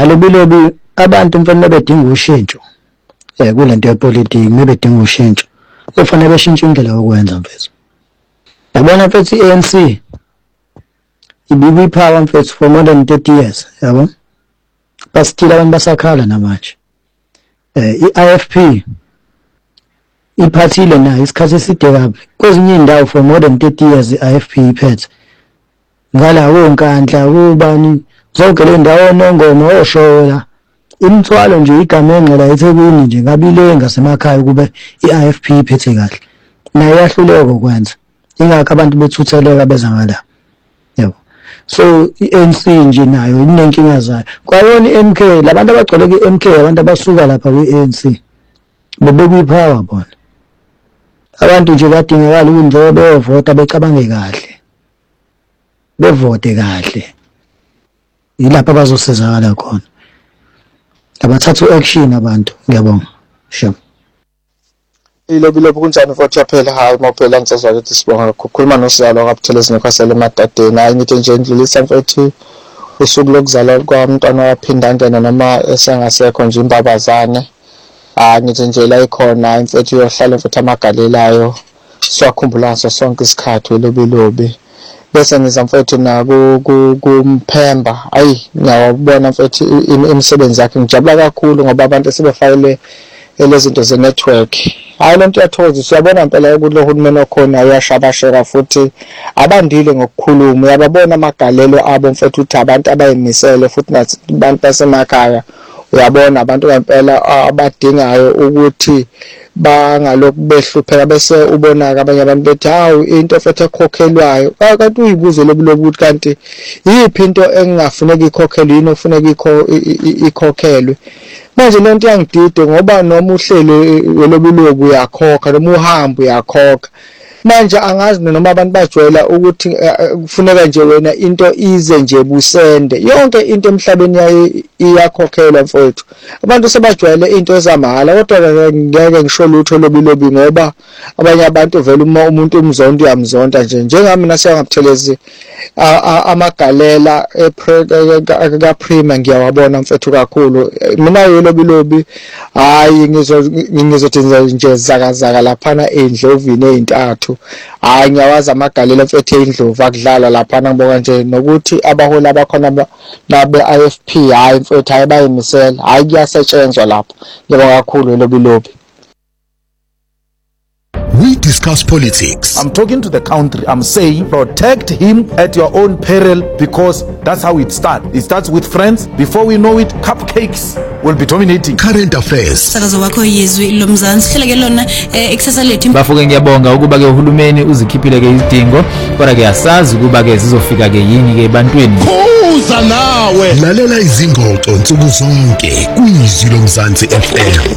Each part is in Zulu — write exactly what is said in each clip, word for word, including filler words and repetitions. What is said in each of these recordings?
Alobilobi abantu mfanele bedinga ushintsho eh kulento yepolitiki nebedinga ushintsho kufanele beshintshe indlela yokwenza mfethu. Yabona mfethu i-A N C ibibi power mfethu for more than thirty years yabo. Basithila abantu basakhala namanje. Eh i-I F P iphathile nayo isikhathi eside kabi kwezinye indawo for more than thirty years i-I F P iphethe ngala wonkandla kubani zonke le ndawo nongoma oshola imthwalo nje igama engcela eThekwini nje ngabile ngasemakhaya kube i-I F P iphethe kahle nayo yahluleka ukwenza ingakho abantu bethutheleka beza ngala yebo. So i-A N C nje nayo inenkinga zayo kwayona i-M K labantu abagcwele ku-M K abantu abasuka lapha kwi-A N C bebekuyipower bona abantu nje badingakala ukuthi beyovota becabange kahle bevote kahle yilapha abazosizakala khona abathatha u-action abantu ngiyabonga sure. Ilobi lobo kunjani futhi phela hayi maphela ngisazwa ukuthi sibonga ukukhuluma noSiyalo kaButhelezi nekhasele emadadeni hayi ngithi nje ndlulisa mfethu usuku lokuzalwa kwamntwana waphinda ngena noma esengasekho nje imbabazane ah ngithi nje la ikhona mfethu yohlala mfethu amagalelayo siwakhumbula ngaso sonke isikhathi Ilobi lobi bese ngiza mfethu na kumphemba ayi ngiyabona mfethu imisebenzi yakhe ngijabula kakhulu ngoba abantu sebefayile elezinto ze network hayi lento yathokozisa siyabona impela ukuthi lo hulumeni okhona uyashabasheka futhi abandile ngokukhuluma uyababona amagalelo abo mfethu uthi abantu abayimisele futhi nabantu basemakhaya uyabona abantu ngempela abadingayo ukuthi bangalokhu behlupheka bese ubonaka abanye abantu bethi hawu into mfethu ekhokhelwayo kanti uyibuze lobulobu ukuthi kanti yiphi into engafuneka ikhokhelwe yini ofuneka ikhokhelwe manje lento yangidide ngoba noma uhlelo lobulobu uyakhokha noma uhamba uyakhokha manje angazi noma abantu bajwayela ukuthi kufuneka nje wena into ize nje busende yonke into emhlabeni yayi iyakhokhelwa mfowethu abantu sebajwayele into ezamahala kodwa ngeke ngisho lutho lobulobi ngoba abanye abantu vele uma umuntu umzondo uyamzonda nje njengami nasiyangabuthelezi amagalela ka Prima ngiyawabona mfethu kakhulu mina yelobilobi hayi ngizothi nje zakazaka laphana endlovini ezintathu hayi ngiyawazi amagalela mfethu endlovu akudlala laphana ngiboka nje nokuthi abaholi abakhona nabe I F P hayi mfethu hayi bayimisela hayi kuyasetshenzwa lapho ngiyabonga kakhulu yelobilobi. We discuss politics. I'm talking to the country. I'm saying protect him at your own peril because that's how it starts. It starts with friends. Before we know it, cupcakes will be dominating. Current affairs. Sakazo wakho yizwi lomzansi hleleke lona eksesa lethu. Bafuke ngiyabonga ukuba ke uhulumeni uzikhiphile ke izidingo kodwa ke asazi ukuba ke zizofika ke yini ke ebantwini. Kuza nawe. Lalela izingxoxo nsuku zonke kwizwi lomzansi F M.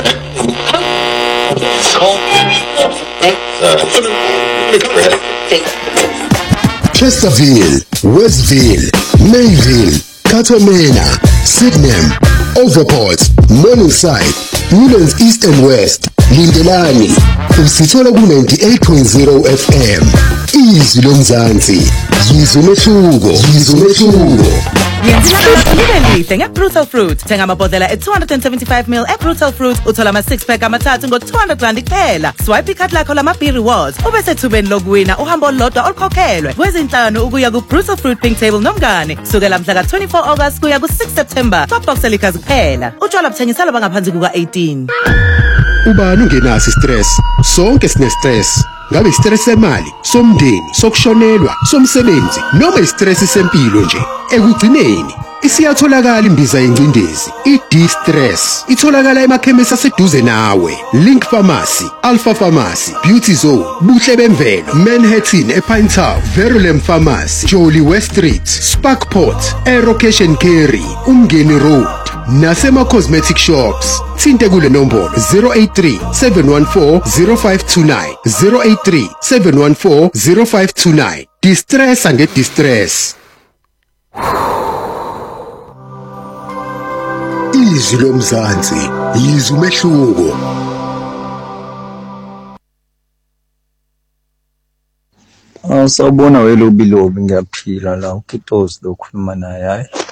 Chesterville, Westville, Mayville, Katomena, Sydenham, Overport, Morningside, Newlands East and West, Lindelani, usithola ku ninety-eight point zero F M. Izwi lomzansi, yizwe mehluko, yizwe mehluko. Lihle nge-Brutal Fruit. Thenga amabhodlela e-two hundred seventy-five milliliters e-Brutal Fruit uthola ama-six pack amathathu ngo-two hundred rand kuphela. Swipe ikhadi lakho lama-B rewards ubese thubeni lokuwina uhambo olulodwa olukhokhelwe kwezinhlanu ukuya ku-Brutal Fruit Pink Table nomngane kusukela mhla ka-twenty-four August kuya ku-six September. Top box elikhasi kuphela. Utshwala buthengiselwa bangaphansi kuka-eighteen. Ubani ungenaso stress? Sonke sine stress. Ngabe stress semali, somndeni, sokushonelwa, somsebenzi, noma istress sempilo nje. Ekugcineni isiyatholakala imbiza yengcindezi i-D-Stress itholakala emakhemisi aseduze nawe. Link Pharmacy, Alpha Pharmacy, Beauty Zone, Buhle Bemvelo, Manhattan ePine Town, Verulam Pharmacy, Jolly West Street, Sparkport, Aero Cash and Carry, Umngeni Road nasema cosmetic shops. Thinte kule nombolo zero eight three, seven one four, zero five two nine, zero eight three, seven one four, zero five two nine. Distress and get distress. Izwi lomzansi, yizwe mehluko. Awusabona welobilobi ngiyaphila la uKitozi lokhuluma naye hayi.